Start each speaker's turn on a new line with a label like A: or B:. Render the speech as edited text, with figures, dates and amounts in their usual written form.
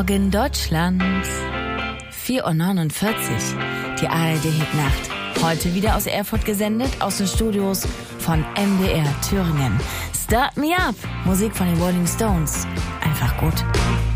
A: In Deutschland 4:49 Uhr. Die ARD-Hitnacht. Heute wieder aus Erfurt gesendet, aus den Studios von MDR Thüringen. Start Me Up. Musik von den Rolling Stones. Einfach gut.